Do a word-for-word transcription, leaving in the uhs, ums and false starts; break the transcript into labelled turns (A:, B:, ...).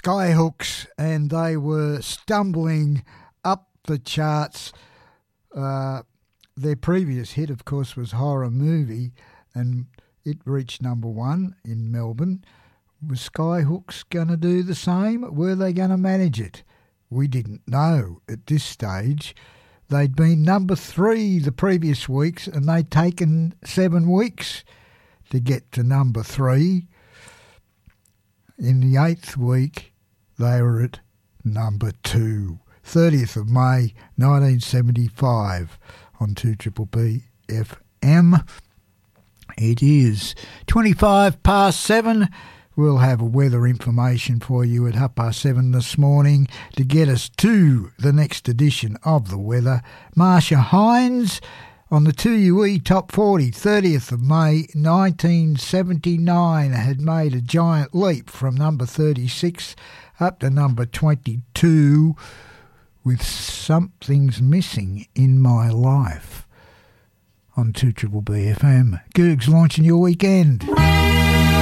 A: Skyhooks, and they were stumbling up the charts. Uh, their previous hit, of course, was Horror Movie, and it reached number one in Melbourne. Was Skyhooks going to do the same? Were they going to manage it? We didn't know at this stage. They'd been number three the previous weeks, and they'd taken seven weeks to get to number three. In the eighth week, they were at number two. thirtieth of May, nineteen seventy-five, on two Triple B F M. It is twenty-five past seven. We'll have weather information for you at half past seven this morning to get us to the next edition of the weather. Marsha Hines on the two U E Top forty, thirtieth of May nineteen seventy-nine, had made a giant leap from number thirty-six up to number twenty-two with Something's Missing in My Life on two Triple B F M. Googs launching your weekend.